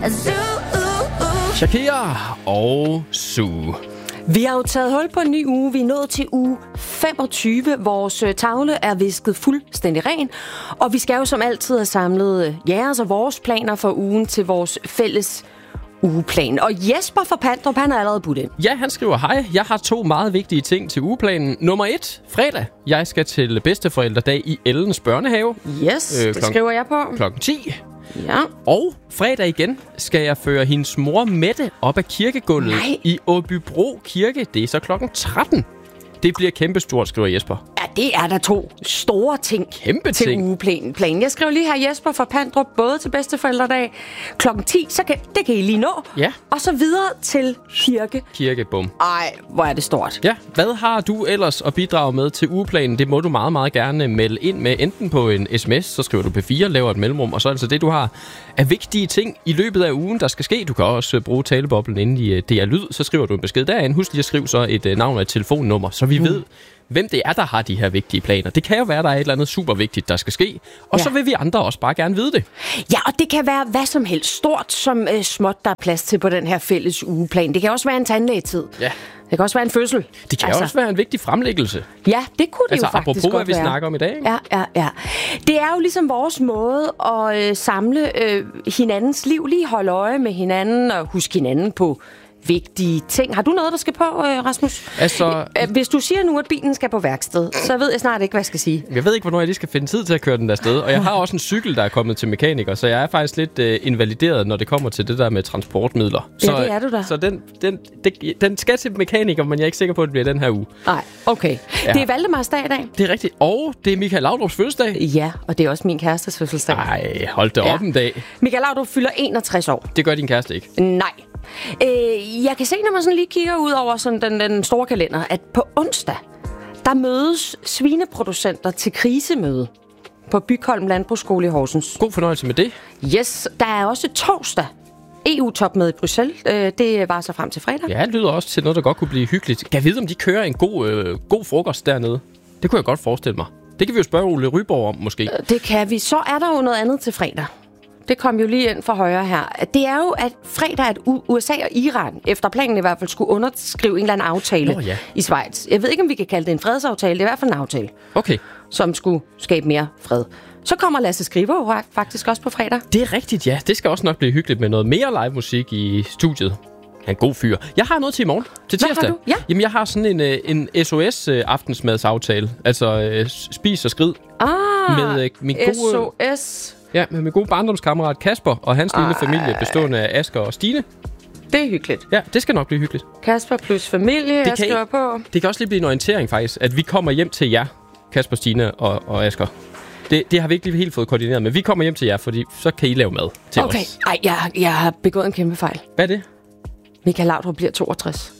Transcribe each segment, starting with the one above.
Shakira og Zoo. Vi har jo taget hul på en ny uge. Vi er nået til uge 25. Vores tavle er visket fuldstændig ren. Og vi skal jo som altid have samlet jeres og vores planer for ugen til vores fælles ugeplan. Og Jesper fra Pandrup, han er allerede budt ind. Ja, han skriver, hej, jeg har 2 meget vigtige ting til ugeplanen. Nummer 1, fredag. Jeg skal til bedsteforældredag i Ellens børnehave. Yes, det skriver jeg på. Klokken 10. Ja. Og fredag igen skal jeg føre hendes mor Mette op ad kirkegulvet i Åbybro Kirke. Det er så klokken 13. Det bliver kæmpestort, skriver Jesper. Ja, det er der 2 store ting til ugeplanen. Jeg skriver lige her, Jesper fra Pandrup, både til bedsteforældredag klokken 10, så det kan I lige nå. Ja. Og så videre til kirke. Bum. Ej, hvor er det stort. Ja, hvad har du ellers at bidrage med til ugeplanen? Det må du meget, meget gerne melde ind med, enten på en sms, så skriver du P4, laver et mellemrum, og så altså det, du har af vigtige ting i løbet af ugen, der skal ske. Du kan også bruge taleboblen inde i DR Lyd, så skriver du en besked derinde. Husk lige at skrive så et navn og et telefonnummer, så vi ved, hvem det er, der har de her vigtige planer. Det kan jo være, der er et eller andet super vigtigt, der skal ske. Og så vil vi andre også bare gerne vide det. Ja, og det kan være hvad som helst. Stort som småt, der er plads til på den her fælles ugeplan. Det kan også være en tandlægetid. Ja. Det kan også være en fødsel. Det kan også være en vigtig fremlæggelse. Ja, det kunne det jo faktisk apropos, godt være. hvad vi snakker om i dag. Ja. Det er jo ligesom vores måde at samle hinandens liv. Lige holde øje med hinanden og huske hinanden på vigtige ting. Har du noget, der skal på, Rasmus? Altså, hvis du siger nu, at bilen skal på værksted, så ved jeg snart ikke, hvad jeg skal sige. Jeg ved ikke, hvornår jeg lige skal finde tid til at køre den der sted. Og jeg har også en cykel, der er kommet til mekaniker, så jeg er faktisk lidt invalideret, når det kommer til det der med transportmidler. Ja, det er du da. Så den skal til mekaniker, men jeg er ikke sikker på, at det bliver den her uge. Nej, okay. Ja. Det er Valdemars dag i dag. Det er rigtigt. Og det er Michael Laudrups fødselsdag. Ja, og det er også min kærestes fødselsdag. Nej, hold da op en dag. Michael Laudrup fylder 61 år. Det gør din kæreste ikke? Nej. Jeg kan se, når man sådan lige kigger ud over sådan den store kalender, at på onsdag, der mødes svineproducenter til krisemøde på Bygholm Landbrugsskole i Horsens. God fornøjelse med det. Yes, der er også torsdag EU-topmøde i Bruxelles. Det var så frem til fredag. Ja, det lyder også til noget, der godt kunne blive hyggeligt. Kan jeg vide, om de kører en god frokost dernede? Det kunne jeg godt forestille mig. Det kan vi jo spørge Ole Ryborg om, måske. Det kan vi. Så er der jo noget andet til fredag. Det kom jo lige ind for højre her. Det er jo, at fredag, at USA og Iran, efter planen i hvert fald, skulle underskrive en eller anden aftale i Schweiz. Jeg ved ikke, om vi kan kalde det en fredsaftale. Det er i hvert fald en aftale, som skulle skabe mere fred. Så kommer Lasse Skriver faktisk også på fredag. Det er rigtigt, ja. Det skal også nok blive hyggeligt med noget mere live musik i studiet. Han er en god fyr. Jeg har noget til i morgen, til tirsdag. Hvad har du? Ja. Jamen, jeg har sådan en SOS-aftensmadsaftale. Altså spis og skrid. Med min gode... SOS... Ja, med min gode barndomskammerat Kasper og hans lille familie bestående af Asger og Stine. Det er hyggeligt. Ja, det skal nok blive hyggeligt. Kasper plus familie, jeg skriver på. Det kan også lige blive en orientering faktisk, at vi kommer hjem til jer, Kasper, Stine og Asger. Det har vi ikke lige helt fået koordineret, men vi kommer hjem til jer, fordi så kan I lave mad til os. Okay, jeg har begået en kæmpe fejl. Hvad er det? Michael Laudrup bliver 62.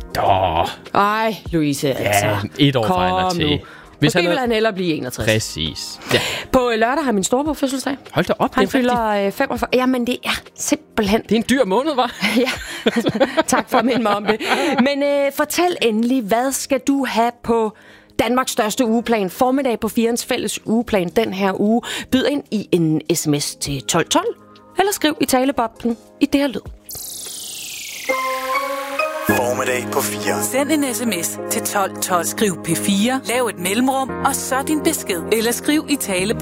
Ej, Louise, altså. Ja, 1 år fejler til. Måske vil han hellere blive 61. Præcis. Ja. På lørdag har min storebror fødselsdag. Hold da op, han fylder 45. Jamen, det er simpelthen... Det er en dyr måned, hva'? Ja, tak for at minde mig om det. Men fortæl endelig, hvad skal du have på Danmarks største ugeplan? Formiddag på 4'ens fælles ugeplan den her uge. Byd ind i en sms til 1212, eller skriv i taleboblen i DR Lyd. Formiddag på 4. Send en sms til 1212. Skriv P4, lav et mellemrum, og så din besked. Eller skriv i taleboblen.